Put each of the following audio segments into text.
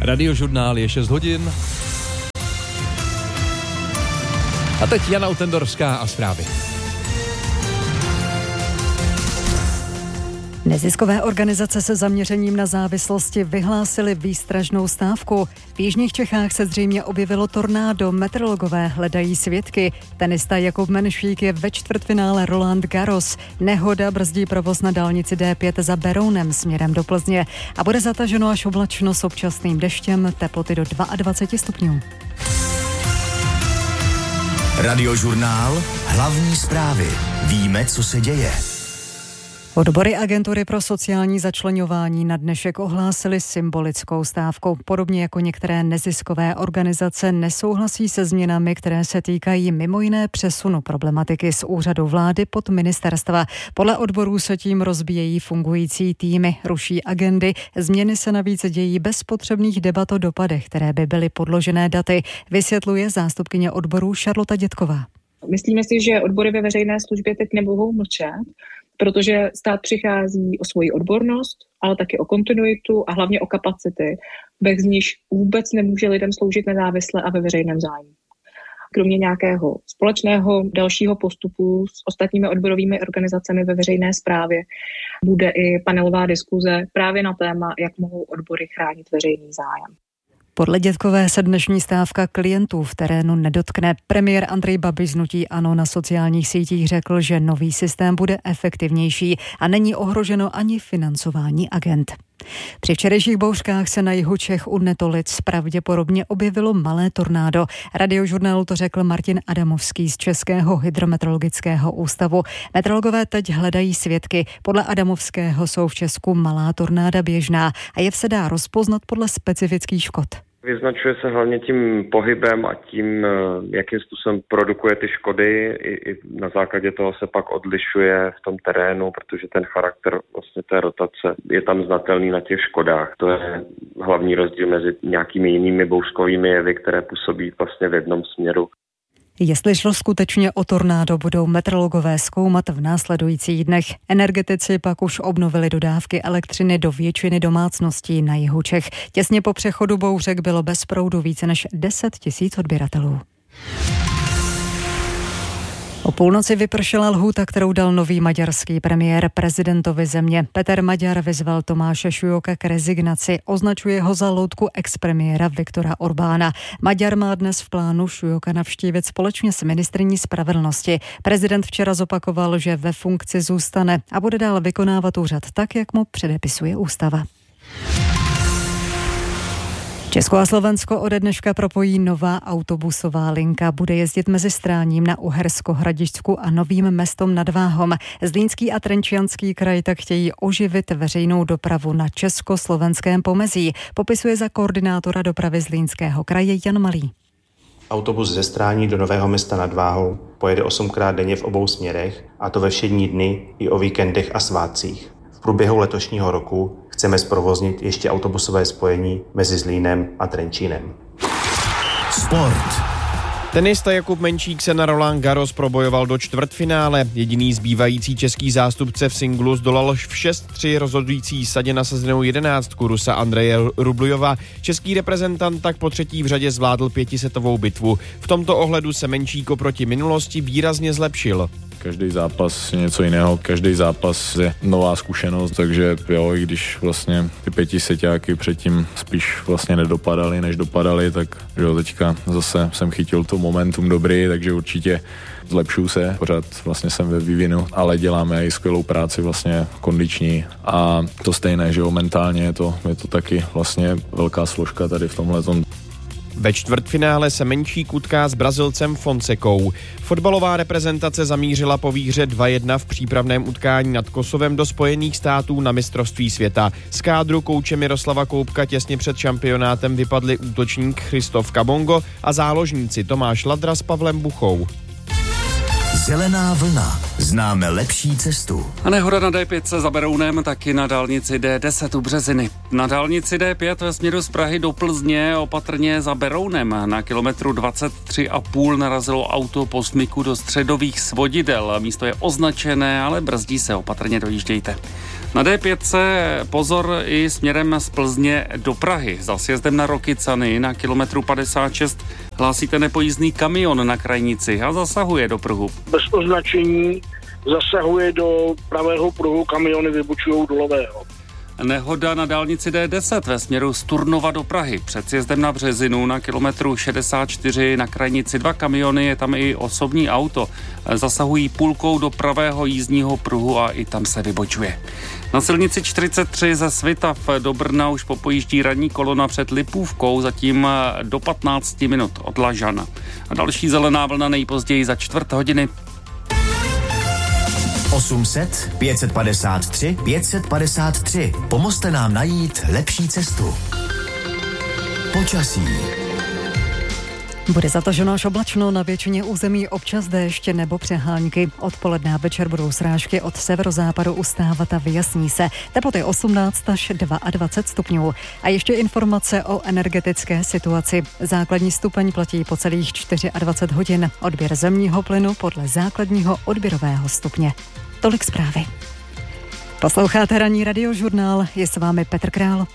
Radiožurnál je 6 hodin. A teď Jana Utendorská a zprávy. Neziskové organizace se zaměřením na závislosti vyhlásily výstražnou stávku. V jižních Čechách se zřejmě objevilo tornádo, meteorologové hledají svědky. Tenista Jakub Menšík je ve čtvrtfinále Roland Garros. Nehoda brzdí provoz na dálnici D5 za Berounem směrem do Plzně a bude zataženo až oblačno s občasným deštěm, teploty do 22 stupňů. Radiožurnál, hlavní zprávy. Víme, co se děje. Odbory Agentury pro sociální začleňování na dnešek ohlásily symbolickou stávku. Podobně jako některé neziskové organizace nesouhlasí se změnami, které se týkají mimo jiné přesunu problematiky z úřadu vlády pod ministerstva. Podle odborů se tím rozbíjejí fungující týmy, ruší agendy. Změny se navíc dějí bez potřebných debat o dopadech, které by byly podložené daty, vysvětluje zástupkyně odborů Šarlota Dětková. Myslíme si, že odbory ve veřejné službě teď nemohou mlčet, protože stát přichází o svoji odbornost, ale taky o kontinuitu a hlavně o kapacity, bez níž vůbec nemůže lidem sloužit nezávisle a ve veřejném zájmu. Kromě nějakého společného dalšího postupu s ostatními odborovými organizacemi ve veřejné správě bude i panelová diskuze právě na téma, jak mohou odbory chránit veřejný zájem. Podle Dětkové se dnešní stávka klientů v terénu nedotkne. Premiér Andrej Babiš z hnutí ANO na sociálních sítích řekl, že nový systém bude efektivnější a není ohroženo ani financování agent. Při včerejších bouřkách se na jihu Čech u Netolic pravděpodobně objevilo malé tornádo. Radiožurnálu to řekl Martin Adamovský z Českého hydrometeorologického ústavu. Meteorologové teď hledají svědky. Podle Adamovského jsou v Česku malá tornáda běžná a jev se dá rozpoznat podle specifických škod. Vyznačuje se hlavně tím pohybem a tím, jakým způsobem produkuje ty škody. I na základě toho se pak odlišuje v tom terénu, protože ten charakter vlastně té rotace je tam znatelný na těch škodách. To je hlavní rozdíl mezi nějakými jinými bouřkovými jevy, které působí vlastně v jednom směru. Jestli šlo skutečně o tornádo, budou meteorologové zkoumat v následujících dnech. Energetici pak už obnovili dodávky elektřiny do většiny domácností na jihu Čech. Těsně po přechodu bouřek bylo bez proudu více než 10 000 odběratelů. O půlnoci vypršela lhůta, kterou dal nový maďarský premiér prezidentovi země. Peter Maďar vyzval Tomáše Šujoka k rezignaci, označuje ho za loutku expremiéra Viktora Orbána. Maďar má dnes v plánu Šujoka navštívit společně s ministryní spravedlnosti. Prezident včera zopakoval, že ve funkci zůstane a bude dál vykonávat úřad tak, jak mu předepisuje ústava. Česko a Slovensko ode dneška propojí nová autobusová linka. Bude jezdit mezi Stráním na Uhersko-Hradišťsku a Novým Mestom nad Váhom. Zlínský a Trenčianský kraj tak chtějí oživit veřejnou dopravu na československém pomezí, popisuje za koordinátora dopravy Zlínského kraje Jan Malý. Autobus ze Strání do Nového Mesta nad Váhou pojede 8krát denně v obou směrech, a to ve všední dny i o víkendech a svátcích. V průběhu letošního roku chceme zprovoznit ještě autobusové spojení mezi Zlínem a Trenčínem. Sport. Tenista Jakub Menšík se na Roland Garros probojoval do čtvrtfinále. Jediný zbývající český zástupce v singlu zdolal v 6-3 rozhodující sadě nasazenou 11 Rusa Andreje Rublujova. Český reprezentant tak po třetí v řadě zvládl 5setovou bitvu. V tomto ohledu se Menšík oproti minulosti výrazně zlepšil. Každý zápas je něco jiného, každý zápas je nová zkušenost, takže jo, i když vlastně ty 5seťáky předtím spíš vlastně nedopadaly, než dopadaly, tak jo, teďka zase jsem chytil to momentum dobrý, takže určitě zlepšuju se, pořád vlastně jsem ve vývinu, ale děláme i skvělou práci vlastně kondiční a to stejné, že jo, mentálně je to taky vlastně velká složka tady v tomhletom. Ve čtvrtfinále se Menšík utká s Brazilcem Fonsekou. Fotbalová reprezentace zamířila po výhře 2-1 v přípravném utkání nad Kosovem do Spojených států na mistrovství světa. Z kádru kouče Miroslava Koubka těsně před šampionátem vypadli útočník Christoph Kabongo a záložníci Tomáš Ladra s Pavlem Buchou. Zelená vlna. Známe lepší cestu. A nehoda na D5 za Berounem, taky na dálnici D10 u Březiny. Na dálnici D5 ve směru z Prahy do Plzně opatrně za Berounem. Na kilometru 23,5 narazilo auto po smyku do středových svodidel. Místo je označené, ale brzdí se, opatrně dojíždějte. Na D5 pozor i směrem z Plzně do Prahy. Za sjezdem na Rokycany na kilometru 56 hlásíte nepojízdný kamion na krajnici a zasahuje do pruhu. Bez označení zasahuje do pravého pruhu, kamiony vybočují do levého. Nehoda na dálnici D10 ve směru z Turnova do Prahy. Před sjezdem na Březinu na kilometru 64 na krajnici 2 kamiony, je tam i osobní auto. Zasahují půlkou do pravého jízdního pruhu a i tam se vybočuje. Na silnici 43 ze Svitav do Brna už popojíždí ranní kolona před Lipůvkou, zatím do 15 minut od Lažana. A další zelená vlna nejpozději za 4 hodiny. 800 553 553. Pomozte nám najít lepší cestu. Počasí. Bude zataženo až oblačno, na většině území občas déšť nebo přehánky. Odpoledne a večer budou srážky od severozápadu ustávat a vyjasní se. Teploty 18 až 22 stupňů. A ještě informace o energetické situaci. Základní stupeň platí po celých 24 hodin. Odběr zemního plynu podle základního odběrového stupně. Tolik zprávy. Posloucháte ranní radiožurnál, je s vámi Petr Král.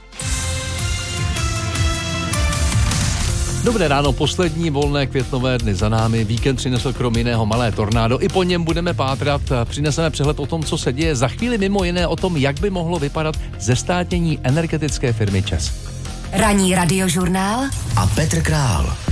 Dobré ráno, poslední volné květnové dny za námi. Víkend přinesl krom jiného malé tornádo. I po něm budeme pátrat. Přineseme přehled o tom, co se děje. Za chvíli mimo jiné o tom, jak by mohlo vypadat zestátnění energetické firmy ČEZ. Ranní radiožurnál a Petr Král.